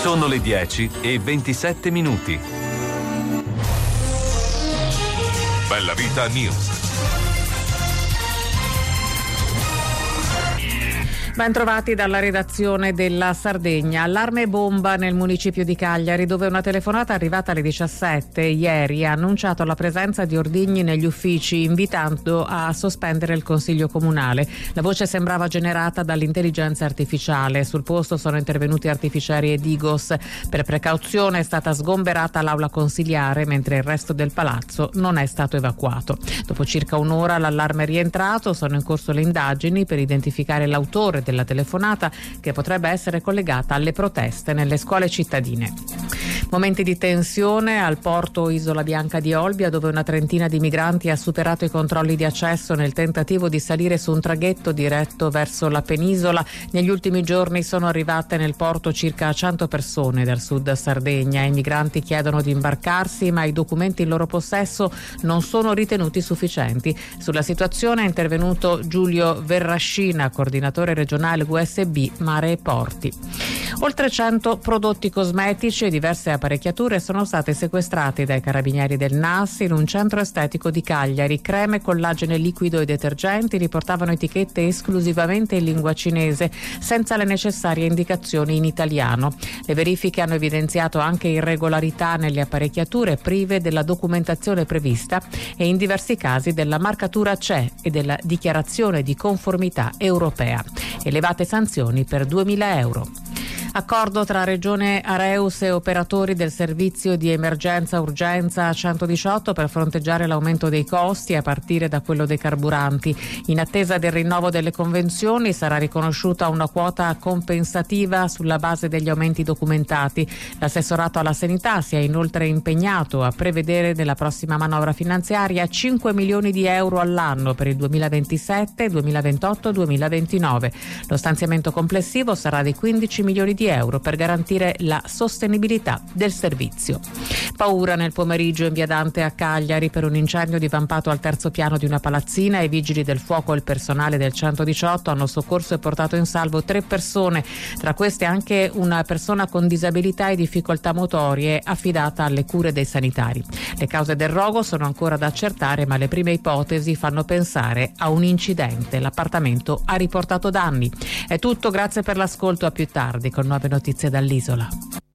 Sono le 10:27. Bella Vita News. Ben trovati dalla redazione della Sardegna. Allarme bomba nel municipio di Cagliari, dove una telefonata arrivata alle 17 ieri ha annunciato la presenza di ordigni negli uffici, invitando a sospendere il consiglio comunale. La voce sembrava generata dall'intelligenza artificiale. Sul posto sono intervenuti artificieri e Digos. Per precauzione è stata sgomberata l'aula consiliare, mentre il resto del palazzo non è stato evacuato. Dopo circa un'ora l'allarme è rientrato, sono in corso le indagini per identificare l'autore della telefonata, che potrebbe essere collegata alle proteste nelle scuole cittadine. Momenti di tensione al porto Isola Bianca di Olbia, dove una trentina di migranti ha superato i controlli di accesso nel tentativo di salire su un traghetto diretto verso la penisola. Negli ultimi giorni sono arrivate nel porto circa 100 persone dal sud Sardegna. I migranti chiedono di imbarcarsi, ma i documenti in loro possesso non sono ritenuti sufficienti. Sulla situazione è intervenuto Giulio Verrascina, coordinatore regionale USB Mare e Porti. Oltre 100 prodotti cosmetici e diverse apparecchiature sono state sequestrate dai carabinieri del NAS in un centro estetico di Cagliari. Creme, collagene liquido e detergenti riportavano etichette esclusivamente in lingua cinese, senza le necessarie indicazioni in italiano. Le verifiche hanno evidenziato anche irregolarità nelle apparecchiature prive della documentazione prevista e in diversi casi della marcatura CE e della dichiarazione di conformità europea. Elevate sanzioni per 2.000 euro. Accordo tra Regione Areus e operatori del servizio di emergenza-urgenza 118 per fronteggiare l'aumento dei costi a partire da quello dei carburanti. In attesa del rinnovo delle convenzioni sarà riconosciuta una quota compensativa sulla base degli aumenti documentati. L'assessorato alla sanità si è inoltre impegnato a prevedere nella prossima manovra finanziaria 5 milioni di euro all'anno per il 2027, 2028 e 2029. Lo stanziamento complessivo sarà di 15 milioni di euro per garantire la sostenibilità del servizio. Paura nel pomeriggio in via Dante a Cagliari per un incendio divampato al terzo piano di una palazzina. I vigili del fuoco e il personale del 118 hanno soccorso e portato in salvo 3 persone, tra queste anche una persona con disabilità e difficoltà motorie affidata alle cure dei sanitari. Le cause del rogo sono ancora da accertare, ma le prime ipotesi fanno pensare a un incidente. L'appartamento ha riportato danni. È tutto, grazie per l'ascolto, a più tardi con nuove notizie dall'isola.